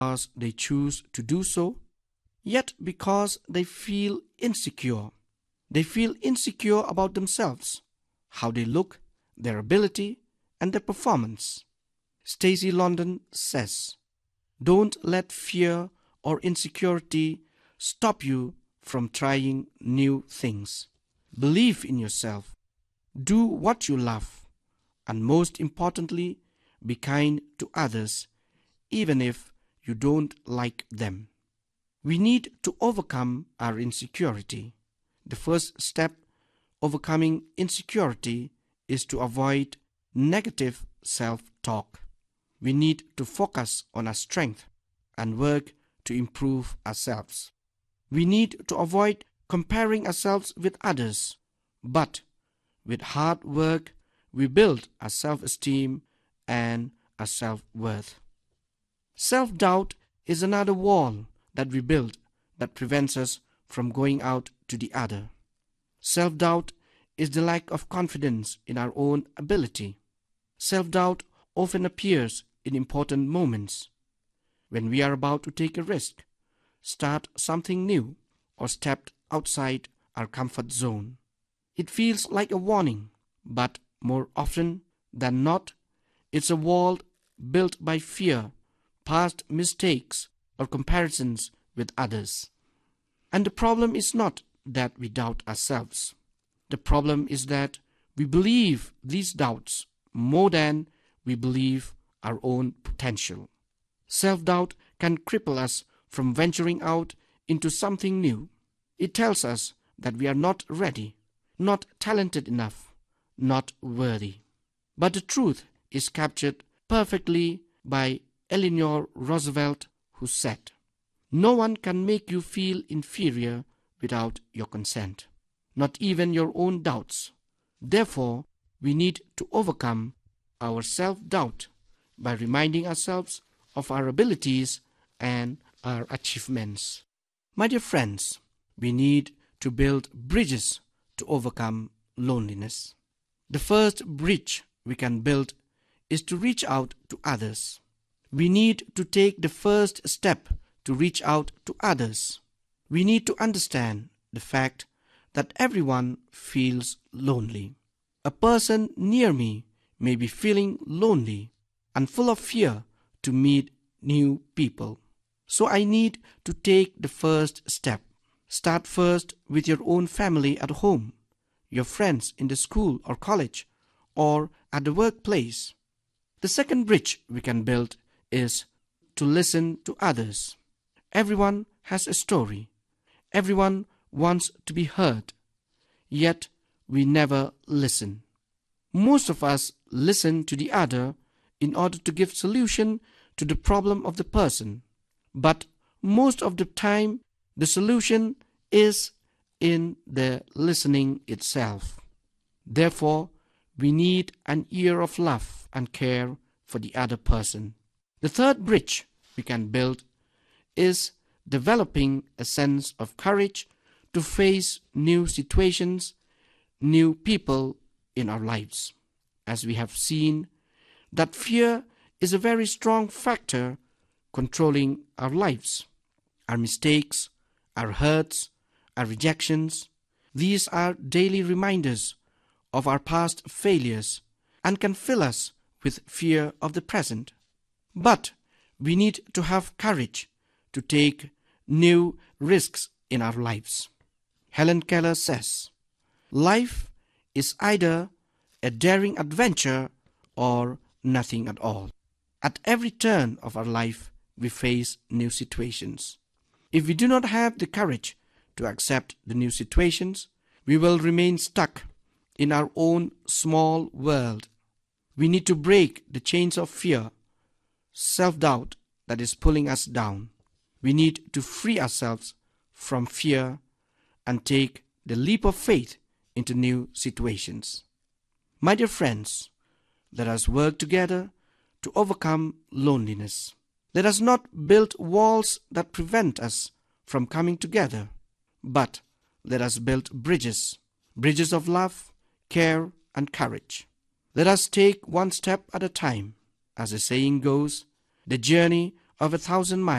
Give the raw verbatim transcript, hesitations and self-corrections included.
because they choose to do so, yet because they feel insecure. They feel insecure about themselves, how they look, their ability, and their performance. Stacy London says, "Don't let fear or insecurity stop you from trying new things. Believe in yourself. Do what you love. And most importantly, be kind to others, even if you don't like them." We need to overcome our insecurity. The first step overcoming insecurity is to avoid negative self-talk. We need to focus on our strength and work to improve ourselves. We need to avoid comparing ourselves with others, but with hard work, we build our self-esteem and our self-worth. Self-doubt is another wall that we build that prevents us from going out to the other. Self-doubt is the lack of confidence in our own ability. Self-doubt often appears in important moments, when we are about to take a risk, start something new, or step outside our comfort zone. It feels like a warning, but more often than not, it's a wall built by fear, past mistakes, or comparisons with others. And the problem is not that we doubt ourselves. The problem is that we believe these doubts more than we believe our own potential. Self-doubt can cripple us from venturing out into something new. It tells us that we are not ready, not talented enough, not worthy. But the truth is captured perfectly by Eleanor Roosevelt, who said, "No one can make you feel inferior without your consent, not even your own doubts. Therefore, we need to overcome our self-doubt by reminding ourselves of our abilities and our achievements." My dear friends, we need to build bridges to overcome loneliness. The first bridge we can build is to reach out to others. We need to take the first step to reach out to others. We need to understand the fact that everyone feels lonely. A person near me may be feeling lonely and full of fear to meet new people. So I need to take the first step. Start first with your own family at home, your friends in the school or college, or at the workplace. The second bridge we can build is to listen to others. Everyone has a story. Everyone wants to be heard. Yet we never listen. Most of us listen to the other in order to give solution to the problem of the person. But most of the time, the solution is in the listening itself. Therefore, we need an ear of love and care for the other person. The third bridge we can build is developing a sense of courage to face new situations, new people in our lives. As we have seen, that fear is a very strong factor controlling our lives. Our mistakes, our hurts, our rejections, these are daily reminders of our past failures and can fill us with fear of the present. But we need to have courage to take new risks in our lives. Helen Keller says, "Life is either a daring adventure or nothing at all." At every turn of our life, we face new situations. If we do not have the courage to accept the new situations, we will remain stuck in our own small world. We need to break the chains of fear, self-doubt that is pulling us down. We need to free ourselves from fear and take the leap of faith into new situations. My dear friends, let us work together to overcome loneliness. Let us not build walls that prevent us from coming together, but let us build bridges, bridges of love, care, and courage. Let us take one step at a time. As the saying goes, the journey of a thousand miles.